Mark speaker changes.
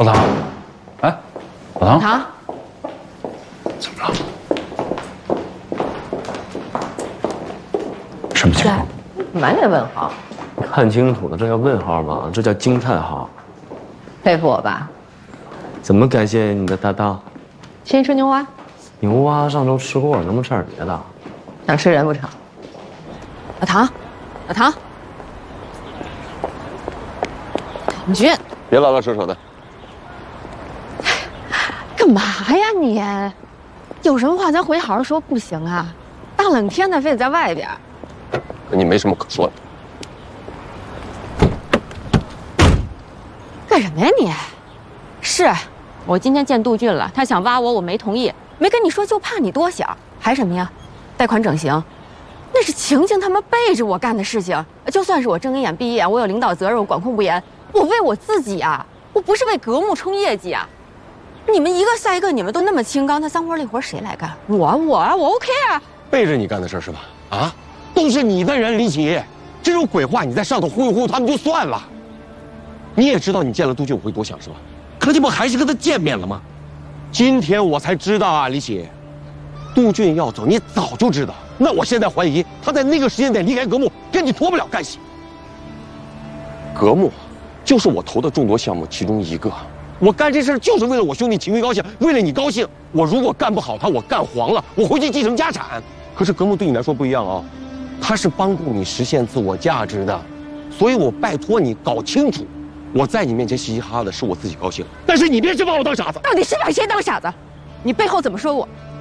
Speaker 1: 老唐，哎，老唐，怎么了？什么情况？
Speaker 2: 满脸问号。
Speaker 3: 看清楚了，这叫问号吗？这叫惊叹号。
Speaker 2: 佩服我吧？
Speaker 3: 怎么感谢你的搭档？
Speaker 2: 先吃牛蛙。
Speaker 3: 牛蛙上周吃过，能不能吃点别的？
Speaker 2: 想吃人不成？老唐，老唐，唐军，
Speaker 4: 别老老实实的。
Speaker 2: 干嘛呀你？有什么话咱回去好好说不行啊？大冷天的非得在外边。
Speaker 4: 跟你没什么可说的。
Speaker 2: 干什么呀你？
Speaker 5: 是，我今天见杜俊了，他想挖我，我没同意，没跟你说，就怕你多想，还什么呀？贷款整形，那是晴晴他们背着我干的事情。就算是我睁一眼闭一眼，我有领导责任，我管控不严，我为我自己啊，我不是为格木冲业绩啊。你们一个赛一个，你们都那么清高，那脏活累活谁来干？我 OK 啊。
Speaker 4: 背着你干的事是吧？啊，都是你的人，李启，这种鬼话你在上头忽悠忽悠他们就算了。你也知道你见了杜俊我会多想是吧？可你不还是跟他见面了吗？今天我才知道啊，李启，杜俊要走，你早就知道。那我现在怀疑他在那个时间点离开格木，跟你脱不了干系。格木，就是我投的众多项目其中一个。我干这事就是为了我兄弟秦晖高兴，为了你高兴。我如果干不好他，我干黄了，我回去继承家产。可是格木对你来说不一样啊，他是帮助你实现自我价值的，所以我拜托你搞清楚。我在你面前嘻嘻哈哈的是我自己高兴，但是你别是把我当傻子。
Speaker 5: 到底是把谁当傻子？你背后怎么说我？